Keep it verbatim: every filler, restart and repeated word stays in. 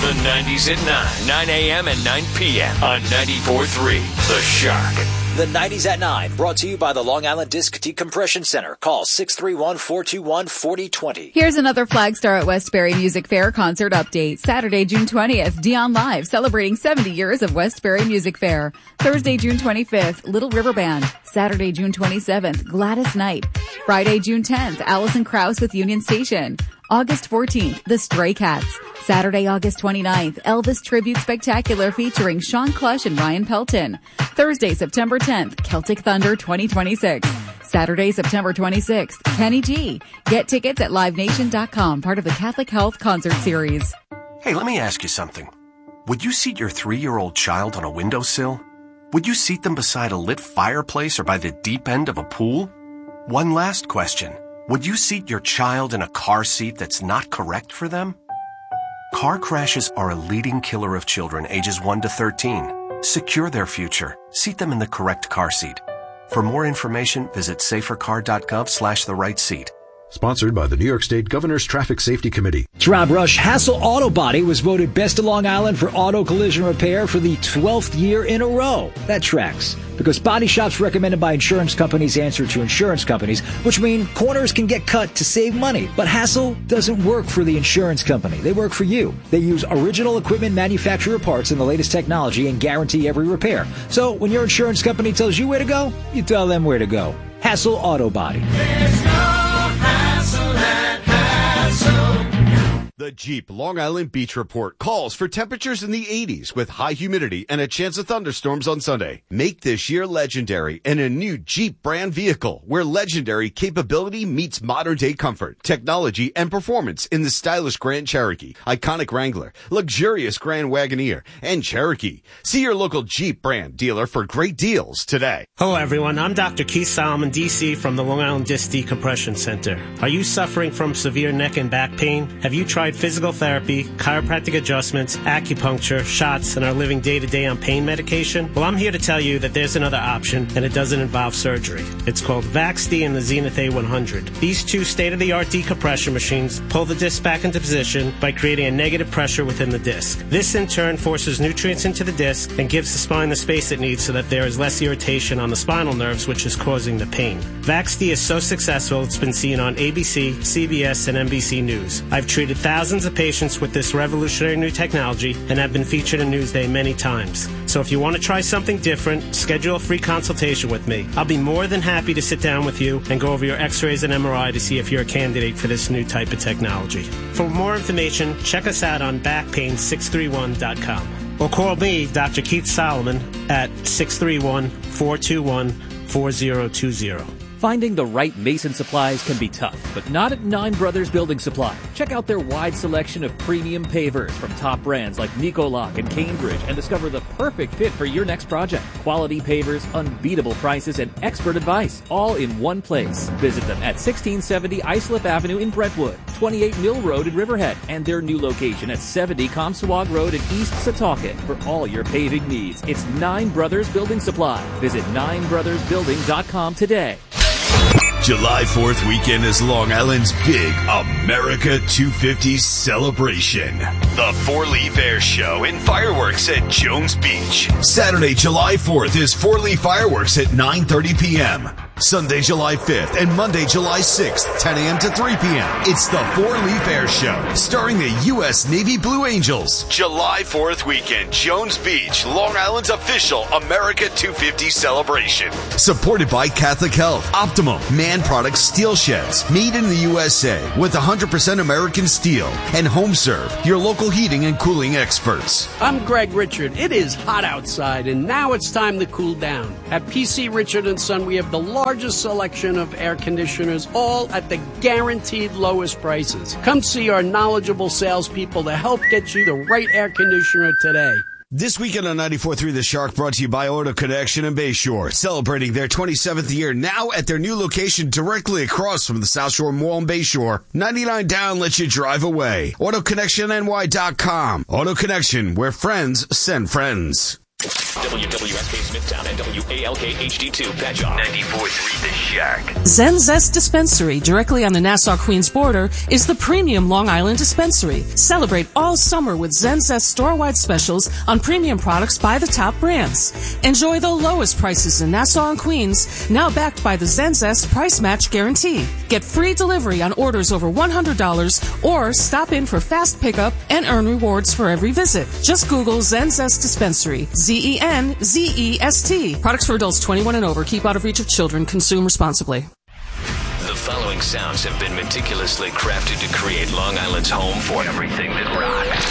The nineties at nine, nine a.m. and nine p.m. on ninety-four point three The Shark. The nineties at nine, brought to you by the Long Island Disc Decompression Center. Call six three one, four two one, four zero two zero. Here's another Flagstar at Westbury Music Fair concert update. Saturday, June twentieth, Dion Live, celebrating seventy years of Westbury Music Fair. Thursday, June twenty-fifth, Little River Band. Saturday, June twenty-seventh, Gladys Knight. Friday, June tenth, Alison Krauss with Union Station. August fourteenth, The Stray Cats. Saturday, August twenty-ninth, Elvis Tribute Spectacular featuring Sean Clush and Ryan Pelton. Thursday, September tenth, Celtic Thunder twenty twenty-six. Saturday, September twenty-sixth, Kenny G. Get tickets at live nation dot com, part of the Catholic Health Concert Series. Hey, let me ask you something. Would you seat your three-year-old child on a windowsill? Would you seat them beside a lit fireplace or by the deep end of a pool? One last question. Would you seat your child in a car seat that's not correct for them? Car crashes are a leading killer of children ages one to thirteen. Secure their future. Seat them in the correct car seat. For more information, visit safercar.gov slash the right seat. Sponsored by the New York State Governor's Traffic Safety Committee. It's Rob Rush. Hassel Auto Body was voted Best of Long Island for auto collision repair for the twelfth year in a row. That tracks. Because body shops recommended by insurance companies answer to insurance companies, which mean corners can get cut to save money. But Hassel doesn't work for the insurance company. They work for you. They use original equipment manufacturer parts and the latest technology and guarantee every repair. So when your insurance company tells you where to go, you tell them where to go. Hassel Auto Body. There's no hassle at Hassel. The Jeep Long Island Beach Report calls for temperatures in the eighties with high humidity and a chance of thunderstorms on Sunday. Make this year legendary in a new Jeep brand vehicle where legendary capability meets modern day comfort, technology, and performance in the stylish Grand Cherokee, iconic Wrangler, luxurious Grand Wagoneer, and Cherokee. See your local Jeep brand dealer for great deals today. Hello everyone, I'm Doctor Keith Solomon, D C from the Long Island Disc Decompression Center. Are you suffering from severe neck and back pain? Have you tried physical therapy, chiropractic adjustments, acupuncture, shots, and are living day-to-day on pain medication? Well, I'm here to tell you that there's another option, and it doesn't involve surgery. It's called VaxD and the Zenith A one hundred. These two state-of-the-art decompression machines pull the disc back into position by creating a negative pressure within the disc. This, in turn, forces nutrients into the disc and gives the spine the space it needs so that there is less irritation on the spinal nerves, which is causing the pain. VaxD is so successful, it's been seen on A B C, C B S, and N B C News. I've treated thousands Thousands of patients with this revolutionary new technology and have been featured in Newsday many times. So if you want to try something different, schedule a free consultation with me. I'll be more than happy to sit down with you and go over your x-rays and M R I to see if you're a candidate for this new type of technology. For more information, check us out on back pain six three one dot com or call me, Doctor Keith Solomon, at six three one, four two one, four zero two zero. Finding the right mason supplies can be tough, but not at Nine Brothers Building Supply. Check out their wide selection of premium pavers from top brands like Nicoloc and Cambridge and discover the perfect fit for your next project. Quality pavers, unbeatable prices, and expert advice, all in one place. Visit them at sixteen seventy Islip Avenue in Brentwood, twenty-eight Mill Road in Riverhead, and their new location at seventy Comstock Road in East Setauket for all your paving needs. It's Nine Brothers Building Supply. Visit nine brothers building dot com today. July fourth weekend is Long Island's big America two fifty celebration. The Four Leaf Air Show and fireworks at Jones Beach. Saturday, July fourth is Four Leaf Fireworks at nine thirty p.m. Sunday, July fifth and Monday, July sixth, ten a.m. to three p.m. It's the Four Leaf Air Show, starring the U S Navy Blue Angels. July fourth weekend, Jones Beach, Long Island's official America two fifty celebration. Supported by Catholic Health, Optimum, Man Products Steel Sheds, made in the U S A with one hundred percent American steel, and HomeServe, your local heating and cooling experts. I'm Greg Richard. It is hot outside, and now it's time to cool down. At P C Richard and Son, we have the largest selection of air conditioners, all at the guaranteed lowest prices. Come see our knowledgeable salespeople to help get you the right air conditioner today. This weekend on ninety-four point three The Shark, brought to you by Auto Connection in Bayshore, celebrating their twenty-seventh year now at their new location directly across from the South Shore Mall in Bayshore. ninety-nine down lets you drive away. Auto Connection N Y dot com. Auto Connection, where friends send friends. W W S K Smithtown and W A L K H D two Patchogue. ninety-four point three The Shack. Zen Zest Dispensary, directly on the Nassau-Queens border, is the premium Long Island dispensary. Celebrate all summer with Zen Zest store-wide specials on premium products by the top brands. Enjoy the lowest prices in Nassau and Queens, now backed by the Zen Zest Price Match Guarantee. Get free delivery on orders over one hundred dollars or stop in for fast pickup and earn rewards for every visit. Just Google Zen Zest Dispensary. Z E N Z E S T. Products for adults twenty-one and over. Keep out of reach of children. Consume responsibly. The following sounds have been meticulously crafted to create Long Island's home for everything that rocks.